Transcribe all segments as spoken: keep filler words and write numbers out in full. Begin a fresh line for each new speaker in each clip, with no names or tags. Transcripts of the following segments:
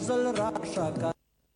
زل راشه.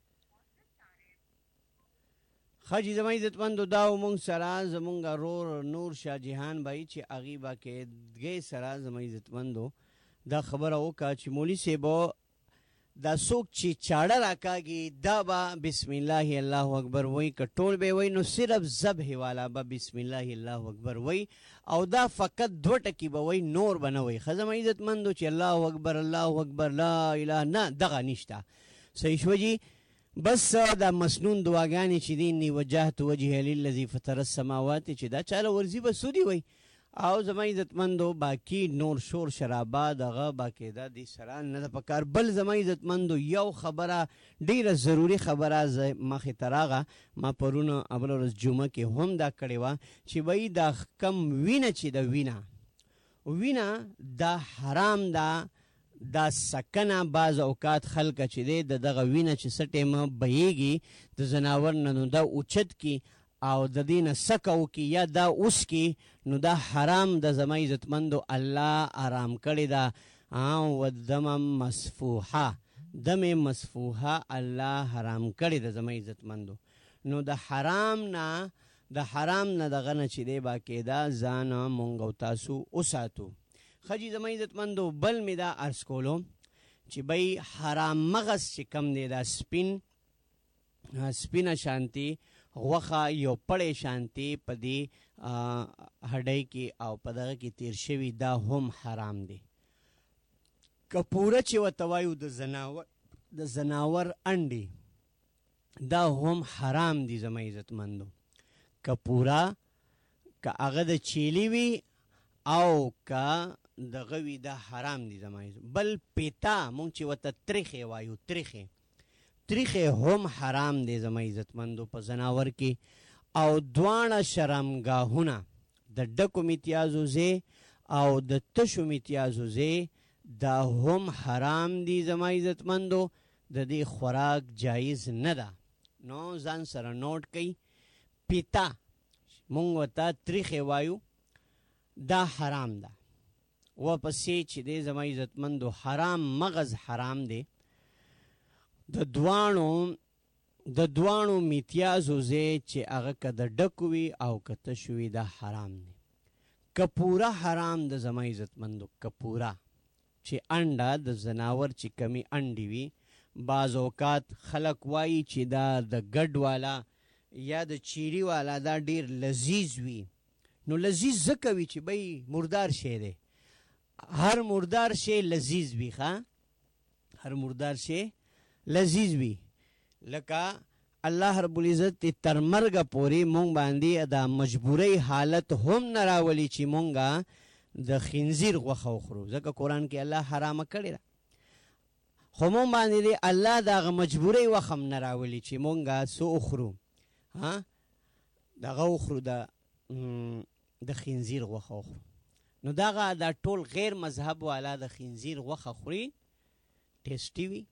خجی زما عزتمندو داو مونږ سره زمونږ رور نور شاه جهان بای چې هغې به کېدګۍ سره زما عزتمندو دا خبره وکړه چې مولوي صاحب دا څوک چې چاړه راکاږي دا به بسم الله الله اکبر وایي که ټول به وایي نو صرف ذبح والا به بسم الله الله اکبر وایي او دا فقط دوه ټکي به وایي نور به نه وایي. ښه زما عزتمندو چې الله اکبر الله اکبر لا اله نه دغه نشته. صحیح شوه جي. بس دا مسنون دعاګانې چې دي نی وجهت وجهه للذي فطر السماوات چې دا چاله ورځي به سودي وایي او زما عزتمندو باقي نور شور شرابه دغه باقاعده دې سره نه ده پکار. بل زما عزتمندو یو خبره ډېره ضروري خبره مخې ته راغه ما پرونه اول ورځ جمعه کې هم دا کړې وه چې وایي دا کم وینه چې د وینه وینه دا حرام ده دا سکنه بعض اوقات خلکه چې دی د دغه وینه چې څه ټیمه بهیږي د زناور نه نو دا اوچت کی او د دې نه سکه وکړي یا دا اوس کی نو دا حرام د زما عزتمندو الله آرام کړی ده. او دم مصفوحه دم مصفوحه الله حرام کړی ده زما عزتمندو. نو د حرام نه د حرام نه دغه نه چې دی باقاعده ځان مونږ او تاسو وساتو. خجی زما عزتمندو بل می دا عرض کولو چې بای حرام مغز چې کم دی دا سپین سپینه شانتی غوخه یو پړی شانتی په دې هډۍ کې او په دغه کې تیر شوي دا هم حرام دی. که پوره چې ورته وایو د زناور د زناور انډې دا هم حرام دی زما عزتمندو. که پوره که هغه د چیلي وي او که دغه وي دا حرام دي زما. بل پیتا مونږ چې ورته تریخې وایو تریخې تریخې هم حرام دی زما عزتمندو په زناور کې. او دواړه شرمګاهونه د ډکو میتیازو ځای او د تشو میتیازو ځای دا هم حرام دی زما عزتمندو. د دې خوراک جایز نه ده. نو ځان سره نوٹ کئ پیتا مونږ ورته تریخې وایو دا حرام ده. و پسې چې دی زما عزتمندو حرام مغز حرام دی. د دوانو د دوانو میتیازو ځای چې هغه که د ډکو وي او که تشو وي دا حرام دی. که پوره حرام د زما عزتمندو که پوره چې انډه د زناور چې کمی انډې وي بعض اوقات خلک وایي چې دا د ګډ والا یا د چیری والا دا ډیر لذیذ وي. نو لذیذ ځکه وي چې بی مردار شی دی. هر مردار شی لذیذ وي. ښه هر مردار شی لذیذ وي. لکه الله رب العزت تر مرګه پورې مونږ باندې دا مجبورۍ حالت هم نه راولي چې مونږه د خنزیر غوښه وخورو ځکه قرآن کې الله حرامه کړې ده. خو مونږ باندې الله دغه مجبورۍ وخت هم نه راولي چې مونږه څه وخورو. ها دغه وخورو د د خنزیر غوښه وخورو. نو دغه دا ټول غیر مذهب والا د خنزیر غوښه خوري ټیسټي وي.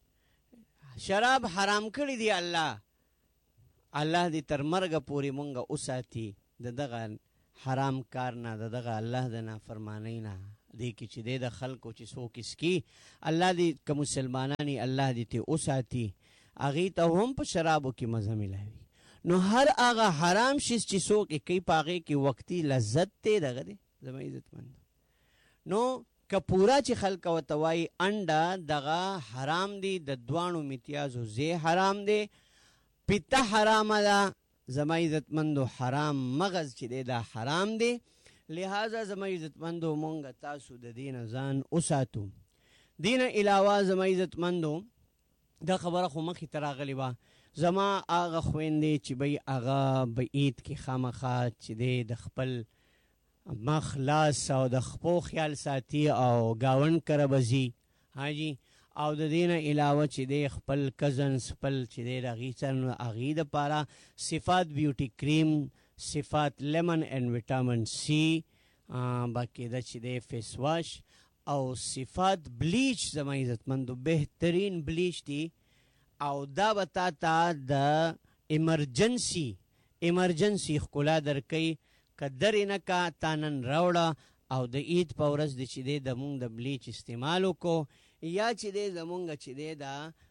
شراب حرام کړی دی الله. الله دې تر مرګه پورې مونږه وساتي د دغه حرام کار نه د دغه الله د نافرمانۍ نه دې کې چې دی د خلکو چې څوک اسکي الله دې که مسلمانانی الله دې ته وساتي هغې ته هم په شرابو کې مزه ملاوي. نو هر هغه حرام شیز چې څوک یې کوي په هغې کې وقتي لذت دی دغه دی زما عزتمند. نو که پورا چې خلک ورته وایي انډه دغه حرام دی د دواړو میتیازو ځای حرام دی. پیته حرامه ده زما عزتمندو. حرام مغز چې دی دا حرام دی. لہذا زما عزتمندو مونږ تاسو د دې نه ځان وساتو. دې نه علاوه زما عزتمندو دا خبره خو مخکې ته راغلې وه. زما هغه خویندې چې بی هغه به عید کې خامخا چې دی د خپل مخ لاس او د خپو خیال ساتي او گاوند کره بزي. حاجی او د دې نه علاوه چې دی خپل کزنس خپل چې دی د هغې سره هغې دپاره صفات بیوټي کریم صفات لیمن اینڈ وټامن سی باقاعده چې دی فیس واش او صفات بلیچ زما عزتمندو بهترین بلیچ دی. او دا به تا ته د ایمرجنسي ایمرجنسي ښکلا درکوي. که درې نه کا تا نن راوړه او د عید په ورځ دی چې دی د مونږ د بلیچ استعمال وکړو یا چې دی زمونږ چې دی د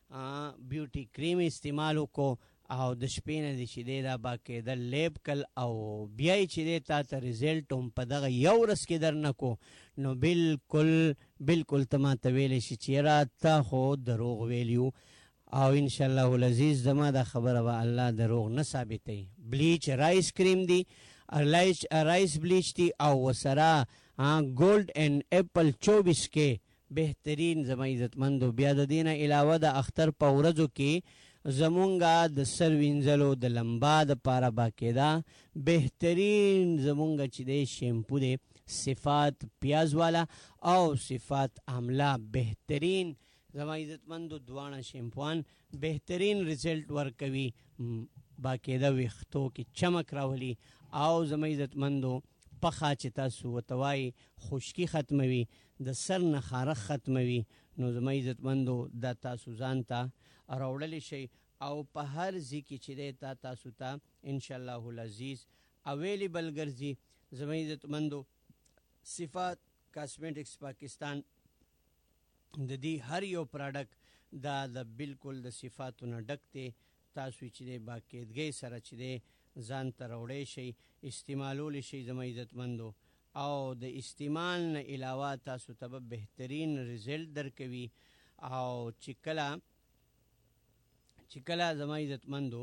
بیوټي کریم استعمال وکړو او د شپې نه دې چې دی دا باقاعده لیب کل او بیا یې چې دی تا ته ریزلټ هم په دغه یو ورځ کې در نه کو نو بالکل بالکل ته ما ته ویلی شي چې یاره تا خو دروغ ویلي او انشاءالله العزیز زما دا خبره به الله دروغ نه ثابتوي. بلیچ رایس کریم دی، رایس بلیچ دی او وسره گولڈ اینڈ ایپل چوبیس کې بهترین زما عزتمندو. بیا د دې نه علاوه د اختر په ورځو کې زمونږه د سر وینځلو د لمبا د پاره باقاعده بهترین زمونږه چې دی شیمپو دی صفات پیاز والا او صفات آملا، بهترین زما عزتمندو دوانه شیمپوان بهترین ریزلټ ورکوي، باقاعده ویښتو کې چمک راولي او زما عزتمندو پخه چې تاسو ورته وایي خشکي ختموي، د سر نه خارښ ختموي. نو زما عزتمندو دا تاسو ځان ته راوړلی شئ او په هر ځای کې چې دی تا تاسو ته انشاءالله العزیز اویلیبل ګرځي. زما عزتمندو صفات کاسمیټکس پاکستان د دې هر یو پراډکټ دا د بالکل د صفاتو نه ډک دی. تاسو چې دی باقاعدګۍ سره چې دی ځان ته راوړی شئ، استعمالولی شئ زما عزتمندو او د استعمال نه علاوه تاسو ته به بهترین ریزلټ درکوي. او چې کله چې کله زما عزتمندو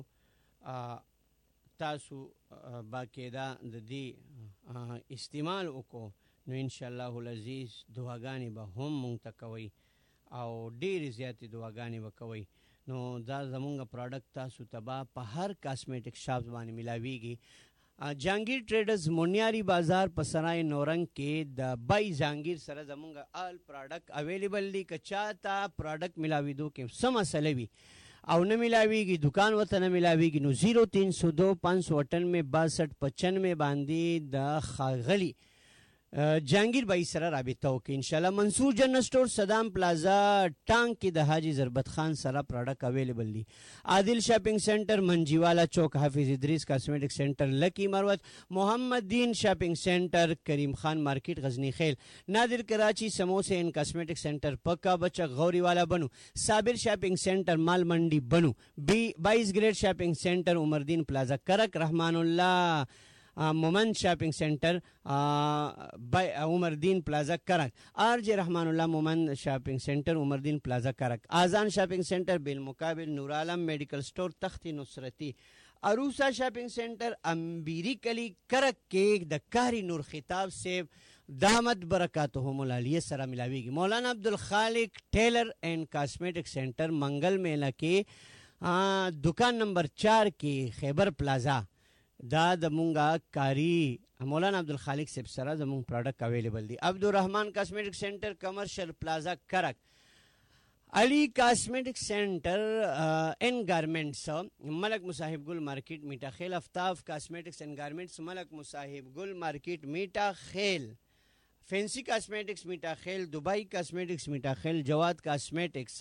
تاسو باقاعده د دې استعمال وکړو نو انشاءالله العزیز دعاګانې به هم مونږ ته کوئ او ډېرې زیاتې دعاګانې به کوئ. نو دا زمونږ پراډکټ تاسو ته به په هر کاسمیټک شاپ باندې ملاویږي. جهانگیر ټریډرز مونیاری بازار په سرای نورنګ کې د بای جهانگیر سره زمونږ آل پراډکټ اویلیبل دی. که چا ته پراډکټ ملاویدو کې څه مسله وي او نه ملاویږي، دکان ورته نه ملاویږي، نو زیرو تین سو دو پانچ سو اٹھانوے باسٹھ پچانوے باندې د ښاغلي جهانگیر بای سره رابطه وکړئ انشاءالله. منصور جنرل سٹور صدام پلازا ټانک کې د حاجی ضربت خان سره پراډکټ اویلیبل دی. عادل شاپنگ سینټر منجیوالا چوک، حافظ ادریس کاسمیټک سینټر لکی مروت، محمد دین شاپنگ سینټر کریم خان مارکیٹ غزنی خیل، نادر کراچی سموسے اینڈ کاسمیٹک سینٹر پکا بچک غوری والا بنو، صابر شاپنگ سینٹر مال منڈی بنو، بی بائیس گریڈ شاپنگ سینٹر عمردین پلازا کرک، رحمان اللہ مومن شاپنگ سینٹر عمردین پلازا کرک، آر جے رحمان اللہ مومن شاپنگ سینٹر عمردین پلازا کرک، آزان شاپنگ سینٹر بالمقابل نور عالم میڈیکل سٹور تختی نصرتی، عروسہ شاپنگ سینٹر امبیری کلی کرک کے د کاری نور خطاب سے دامت برکاتہم العالیہ سرا ملاویگی. مولانا عبدالخالق ٹیلر اینڈ کاسمیٹک سینٹر منگل میلہ کے دکان نمبر چار کے خیبر پلازا دا د مونږه کاری مولانا عبدالخالق صاحب سره زمونږ پراډکټ اویلیبل دی. عبدالرحمن کاسمیټک سینټر کمرشل پلازا کرک، علی کاسمیټک سینټر ان گارمنٹس ملک مصاحب گل مارکیٹ میٹا خیل، افتاف کاسمیٹکس ان گارمنٹس ملک مصاحب گل مارکیٹ میٹا خیل، فینسی کاسمیٹکس میٹا خیل، دبئی کاسمیٹکس میٹا خیل، جواد کاسمیٹکس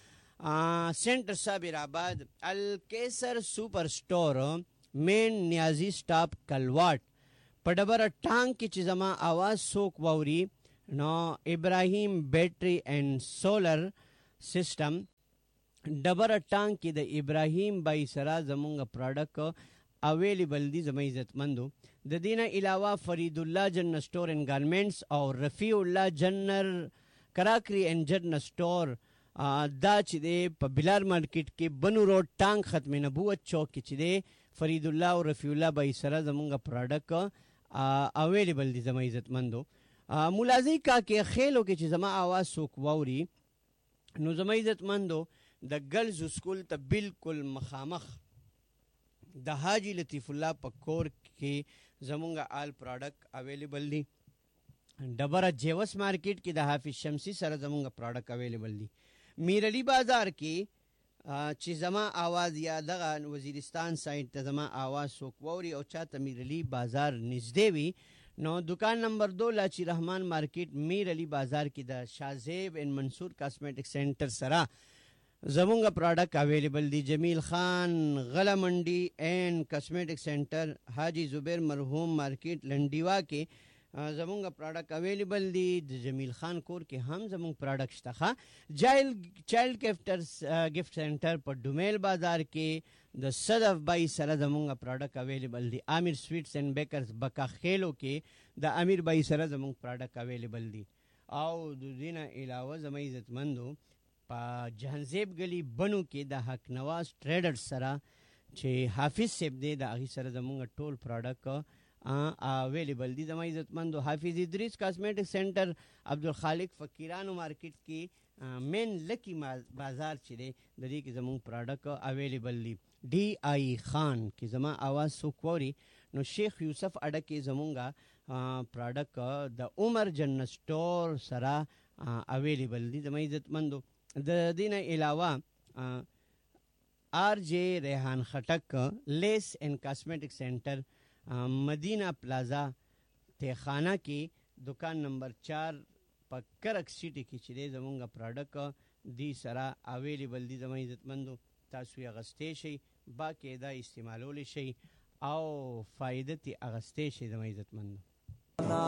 سینٹر صابر آباد، الکیسر سپر سٹور مین نیازی سٹاپ کلواٹ په ډبره ټانک کې چې زما آواز څوک واوري نو ابراهیم بیټری اینڈ سولر سسٹم ډبره ټانک کې د ابراهیم بای سره زمونږ پراډکټ اویلیبل دی زما عزتمندو. د دې نه علاوه فرید الله جنرل سٹور اینڈ گارمنٹس او رفیع الله جنرل کراکری اینڈ جنرل سٹور دا چې دی په بلار مارکیټ کې بنو روډ ټانک ختم نبوت چوک کې چې دی فرید الله او رفیع الله بای سره زمونږ پراډکټ اویلیبل دی زما عزتمندو. ملازی کا کې خیلو کې چې زما آواز څوک واوري نو زما عزتمندو د ګرلز سکول ته بالکل مخامخ د حاجی لطیف الله په کور کې زمونږ آل پراډکټ اویلیبل دی. ډبره جیوس مارکیټ کې د حافظ شمسی سره زمونږ پراډکټ اویلیبل دی. میرعلی بازار کې چې زما آواز یا دغه وزیرستان سایډ ته زما آواز څوک واوري او چاته میرعلی بازار نږدې وي نو دکان نمبر دو لاچی رحمان مارکیٹ میرعلی بازار کې د شاهزیب ان منصور کاسمیټک سینټر سره زمونږ پراډکټ اویلیبل دی. جمیل خان غله منڈی اینڈ کاسمیټک سینټر حاجی زبیر مرحوم مارکیٹ لنډیوا کې زمونږ پروډکټ اویلیبل دی. د جمیل خان کور کې هم زمونږ پروډکټ شته ښه. جایل چایلډ ګفټرز ګفټ سنټر په ډومیل بازار کې د صدف بای سره زمونږ پروډکټ اویلیبل دی. امیر سویټس اینڈ بیکرز بکا خیلو کې د امیر بای سره زمونږ پروډکټ اویلیبل دی. او د دې نه علاوه زما عزتمندو په جهانزیب گلی بنو کې د حق نواز ټریډر سره چې حافظ صاحب دی د هغې سره زمونږ ټول پروډکټ اویلیبل دی. زما عزتمندو حافظ ادریس کاسمیټک سینټر عبدالخالق فقیرانو مارکیټ کې مین لکی بازار چې دی د دې کې زمونږ پروډکټ اویلیبل دی. ډي آئی خان کې زما آواز څوک واوري نو شیخ یوسف اډه کې زمونږ پروډکټ د عمر جنرل سٹور سره اویلیبل دی. زما عزتمندو د دې نه علاوه آر جے ریحان خټک لیس اینڈ کاسمیټک سینټر مدینہ پلازا تیخانہ کې دکان نمبر چار په کرک سیټي کې چې دی زمونږ پروډکټ دی سره اویلیبل دی. زما عزتمندو تاسو یې اغستی شئ، باقاعده استعمالولی شئ او فایده ترې اغستی شئ. زما عزتمندو